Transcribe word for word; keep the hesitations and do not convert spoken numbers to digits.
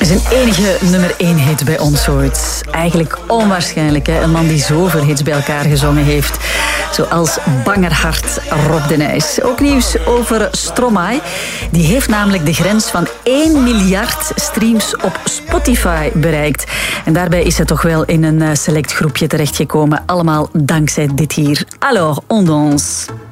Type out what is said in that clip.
Zijn enige nummer één hit bij ons ooit. Eigenlijk onwaarschijnlijk, hè? Een man die zoveel hits bij elkaar gezongen heeft. Zoals Bangerhart, Rob de Nijs. Ook nieuws over Stromae. Die heeft namelijk de grens van één miljard streams op Spotify bereikt. En daarbij is hij toch wel in een select groepje terechtgekomen. Allemaal dankzij dit hier. Alors, on danse.